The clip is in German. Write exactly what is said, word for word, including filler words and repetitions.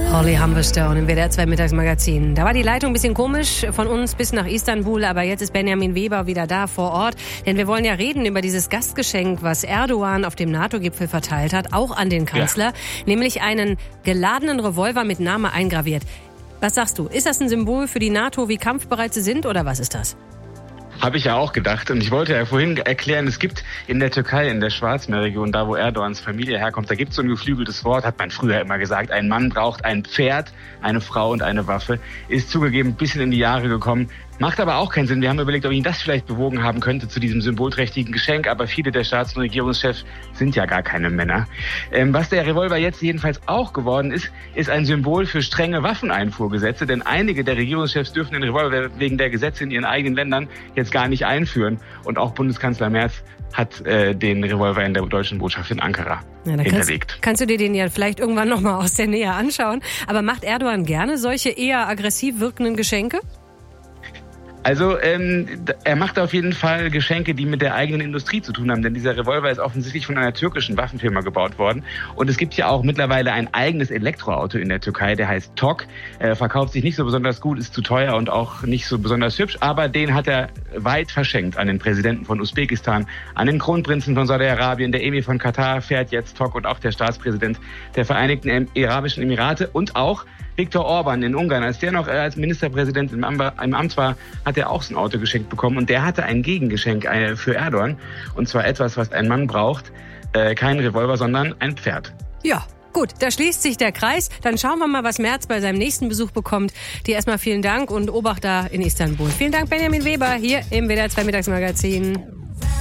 Holly Humberstone im W D R zwei Mittagsmagazin. Da war die Leitung ein bisschen komisch von uns bis nach Istanbul, aber jetzt ist Benjamin Weber wieder da vor Ort. Denn wir wollen ja reden über dieses Gastgeschenk, was Erdogan auf dem NATO-Gipfel verteilt hat, auch an den Kanzler, ja. Nämlich einen geladenen Revolver mit Name eingraviert. Was sagst du? Ist das ein Symbol für die NATO, wie kampfbereit sie sind, oder was ist das? Habe ich ja auch gedacht. Und ich wollte ja vorhin erklären, es gibt in der Türkei, in der Schwarzmeerregion, da wo Erdogans Familie herkommt, da gibt es so ein geflügeltes Wort, hat man früher immer gesagt. Ein Mann braucht ein Pferd, eine Frau und eine Waffe. Ist zugegeben ein bisschen in die Jahre gekommen. Macht aber auch keinen Sinn. Wir haben überlegt, ob ihn das vielleicht bewogen haben könnte zu diesem symbolträchtigen Geschenk. Aber viele der Staats- und Regierungschefs sind ja gar keine Männer. Ähm, was der Revolver jetzt jedenfalls auch geworden ist, ist ein Symbol für strenge Waffeneinfuhrgesetze. Denn einige der Regierungschefs dürfen den Revolver wegen der Gesetze in ihren eigenen Ländern jetzt gar nicht einführen. Und auch Bundeskanzler Merz hat äh, den Revolver in der deutschen Botschaft in Ankara ja, hinterlegt. Kannst, kannst du dir den ja vielleicht irgendwann noch mal aus der Nähe anschauen. Aber macht Erdogan gerne solche eher aggressiv wirkenden Geschenke? Also ähm, er macht auf jeden Fall Geschenke, die mit der eigenen Industrie zu tun haben, denn dieser Revolver ist offensichtlich von einer türkischen Waffenfirma gebaut worden. Und es gibt ja auch mittlerweile ein eigenes Elektroauto in der Türkei, der heißt Tok. Er verkauft sich nicht so besonders gut, ist zu teuer und auch nicht so besonders hübsch, aber den hat er weit verschenkt an den Präsidenten von Usbekistan, an den Kronprinzen von Saudi-Arabien, der Emir von Katar fährt jetzt Tok und auch der Staatspräsident der Vereinigten Arabischen Emirate und auch Viktor Orban in Ungarn. Als der noch als Ministerpräsident im Amt war, hat er auch so ein Auto geschenkt bekommen. Und der hatte ein Gegengeschenk für Erdogan. Und zwar etwas, was ein Mann braucht. Äh, kein Revolver, sondern ein Pferd. Ja, gut, da schließt sich der Kreis. Dann schauen wir mal, was Merz bei seinem nächsten Besuch bekommt. Dir erstmal vielen Dank und Obacht da in Istanbul. Vielen Dank, Benjamin Weber, hier im W D R zwei Mittagsmagazin.